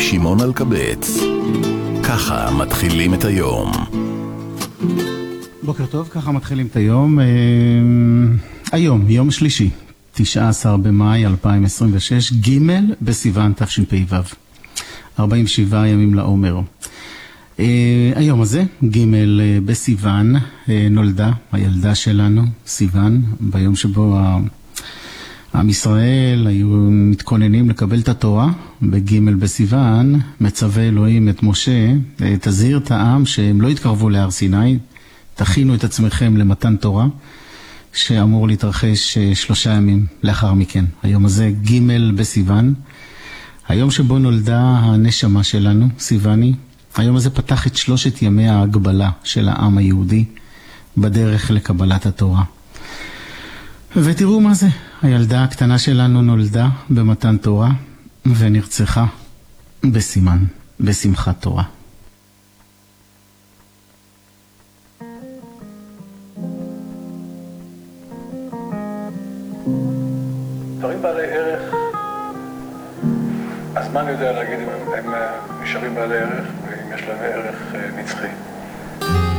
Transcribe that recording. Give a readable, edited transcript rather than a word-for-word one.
שמעון אלקבץ. ככה מתחילים את היום. בוקר טוב, ככה מתחילים את היום. היום, יום שלישי, 19 במאי 2026, ג' בסיוון תשפ"ו. 47 ימים לעומר. היום הזה, ג' בסיוון, נולדה הילדה שלנו, סיוון, ביום שבו עם ישראל היו מתכוננים לקבל את התורה. בג' בסיוון מצווה אלוהים את משה, תזהיר את העם שהם לא יתקרבו להר סיני, תכינו את עצמכם למתן תורה, שאמור להתרחש 3 ימים לאחר מכן. היום הזה ג' בסיוון, היום שבו נולדה הנשמה שלנו, סיווני. היום הזה פתח את 3 ימי ההגבלה של העם היהודי בדרך לקבלת התורה. ותראו מה זה, הילדה הקטנה שלנו נולדה במתן תורה ונרצחה בסימן, בשמחת תורה. דברים בעלי ערך, הזמן יודע להגיד אם הם נשארים בעלי ערך ואם יש להם ערך נצחי.